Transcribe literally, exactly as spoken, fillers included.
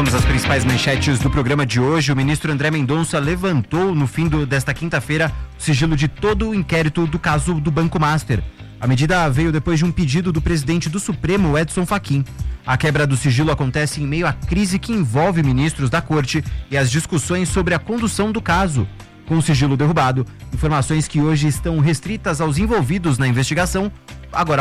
Vamos às principais manchetes do programa de hoje. O ministro André Mendonça levantou no fim do, desta quinta-feira o sigilo de todo o inquérito do caso do Banco Master. A medida veio depois de um pedido do presidente do Supremo, Edson Fachin. A quebra do sigilo acontece em meio à crise que envolve ministros da corte e as discussões sobre a condução do caso. Com o sigilo derrubado, informações que hoje estão restritas aos envolvidos na investigação agora